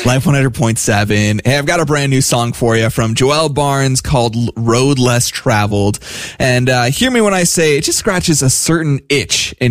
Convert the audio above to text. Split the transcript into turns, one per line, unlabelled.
Life 100.7. Hey, I've got a brand new song for you from Joel Barnes called Road Less Traveled. And hear me when I say it just scratches a certain itch in